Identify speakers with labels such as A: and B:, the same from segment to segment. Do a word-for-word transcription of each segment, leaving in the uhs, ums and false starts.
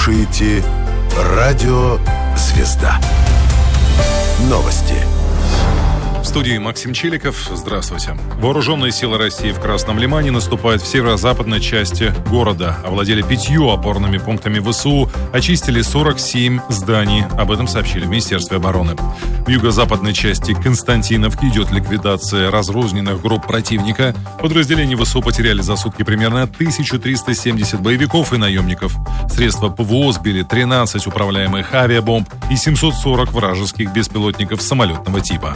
A: слушаете Радио «Звезда». Новости.
B: В студии Максим Челиков. Здравствуйте. Вооруженные силы России в Красном Лимане наступают в северо-западной части города. Овладели пятью опорными пунктами ВСУ, очистили сорок семь зданий. Об этом сообщили в Министерстве обороны. В юго-западной части Константиновки идет ликвидация разрозненных групп противника. Подразделения ВСУ потеряли за сутки примерно тысячу триста семьдесят боевиков и наемников. Средства ПВО сбили тринадцать управляемых авиабомб и семьсот сорок вражеских беспилотников самолетного типа.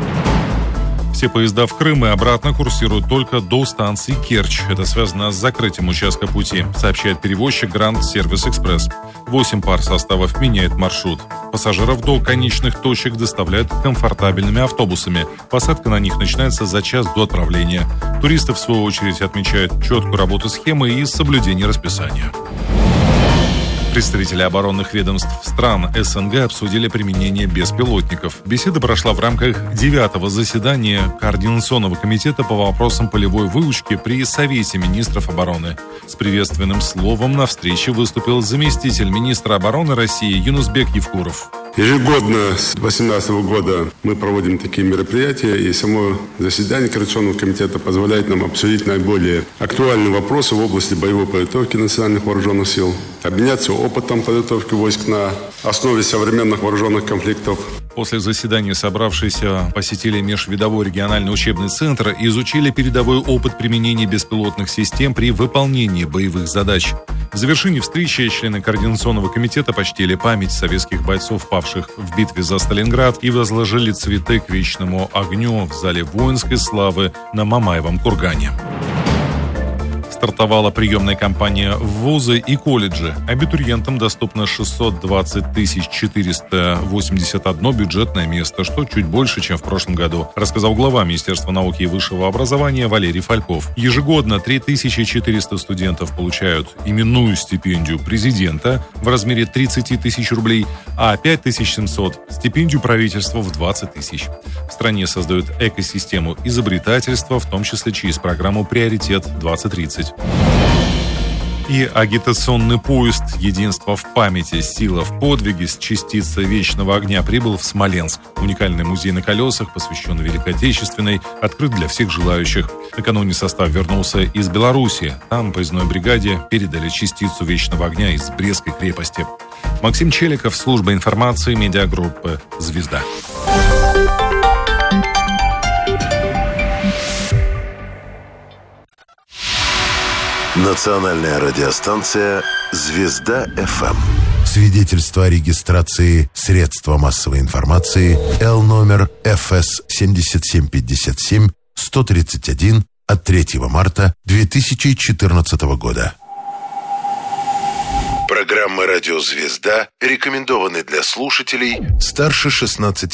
B: Все поезда в Крым и обратно курсируют только до станции Керчь. Это связано с закрытием участка пути, сообщает перевозчик Гранд Сервис Экспресс. Восемь пар составов меняет маршрут. Пассажиров до конечных точек доставляют комфортабельными автобусами. Посадка на них начинается за час до отправления. Туристы, в свою очередь, отмечают четкую работу схемы и соблюдение расписания. Представители оборонных ведомств стран СНГ обсудили применение беспилотников. Беседа прошла в рамках девятого заседания Координационного комитета по вопросам полевой выучки при Совете министров обороны. С приветственным словом на встрече выступил заместитель министра обороны России Юнусбек Евкуров.
C: Ежегодно с две тысячи восемнадцатого года мы проводим такие мероприятия, и само заседание Координационного комитета позволяет нам обсудить наиболее актуальные вопросы в области боевой подготовки национальных вооруженных сил, обменяться опытом подготовки войск на основе современных вооруженных конфликтов.
B: После заседания собравшиеся посетили межвидовой региональный учебный центр и изучили передовой опыт применения беспилотных систем при выполнении боевых задач. В завершении встречи члены Координационного комитета почтили память советских бойцов, павших в битве за Сталинград, и возложили цветы к вечному огню в зале воинской славы на Мамаевом кургане. Стартовала приемная кампания в вузы и колледжи. Абитуриентам доступно шестьсот двадцать тысяч четыреста восемьдесят одно бюджетное место, что чуть больше, чем в прошлом году, рассказал глава Министерства науки и высшего образования Валерий Фальков. Ежегодно три тысячи четыреста студентов получают именную стипендию президента в размере тридцать тысяч рублей, а пять тысяч семьсот – стипендию правительства в двадцать тысяч. В стране создают экосистему изобретательства, в том числе через программу «Приоритет-двадцать тридцать». И агитационный поезд «Единство в памяти. Сила в подвиге» с частицей вечного огня прибыл в Смоленск. Уникальный музей на колесах, посвященный Великой Отечественной, открыт для всех желающих. Накануне состав вернулся из Беларуси. Там поездной бригаде передали частицу вечного огня из Брестской крепости. Максим Челиков, служба информации медиагруппы «Звезда».
A: Национальная радиостанция «Звезда-ФМ». Свидетельство о регистрации средства массовой информации Л номер эф эс семь семь пять семь сто тридцать один от третьего марта две тысячи четырнадцатого года. Программа «Радио Звезда» рекомендованы для слушателей старше шестнадцати